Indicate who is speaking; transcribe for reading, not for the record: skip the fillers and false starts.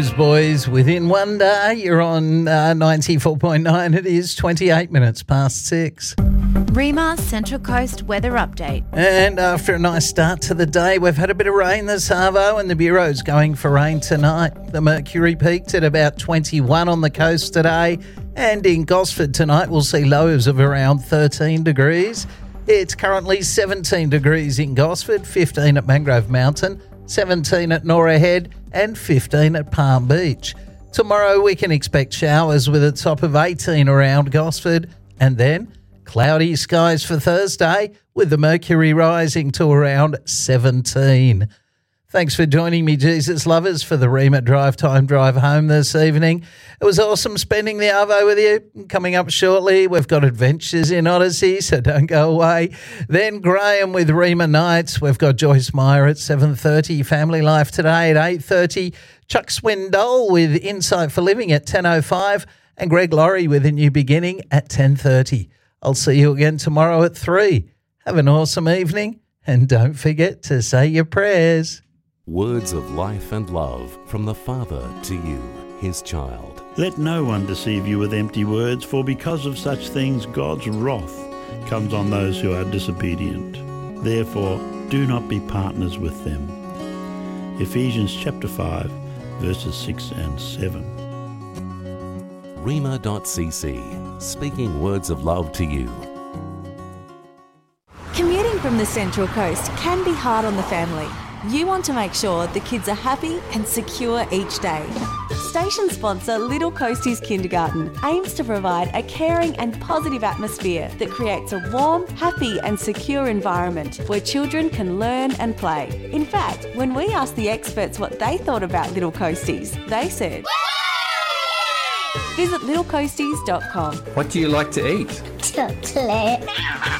Speaker 1: Boys, within one day, you're on 94.9. It is 28 minutes past 6.
Speaker 2: Rima Central Coast weather update.
Speaker 1: And after a nice start to the day, we've had a bit of rain this arvo, and the Bureau's going for rain tonight. The mercury peaked at about 21 on the coast today, and in Gosford tonight we'll see lows of around 13 degrees. It's currently 17 degrees in Gosford, 15 at Mangrove Mountain, 17 at Norah Head and 15 at Palm Beach. Tomorrow we can expect showers with a top of 18 around Gosford, and then cloudy skies for Thursday with the mercury rising to around 17. Thanks for joining me, Jesus lovers, for the Rima Drive Time Drive Home this evening. It was awesome spending the arvo with you. Coming up shortly, we've got Adventures in Odyssey, so don't go away. Then Graham with Rima Nights. We've got Joyce Meyer at 7:30, Family Life Today at 8:30, Chuck Swindoll with Insight for Living at 10:05, and Greg Laurie with A New Beginning at 10:30. I'll see you again tomorrow at 3. Have an awesome evening, and don't forget to say your prayers.
Speaker 3: Words of life and love from the Father to you, his child.
Speaker 4: Let no one deceive you with empty words, for because of such things God's wrath comes on those who are disobedient. Therefore, do not be partners with them. Ephesians chapter 5, verses 6 and 7.
Speaker 3: Rima.cc, speaking words of love to you.
Speaker 5: Commuting from the Central Coast can be hard on the family. You want to make sure the kids are happy and secure each day. Station sponsor Little Coasties Kindergarten aims to provide a caring and positive atmosphere that creates a warm, happy and secure environment where children can learn and play. In fact, when we asked the experts what they thought about Little Coasties, they said, visit littlecoasties.com.
Speaker 6: What do you like to eat?
Speaker 7: Chocolate.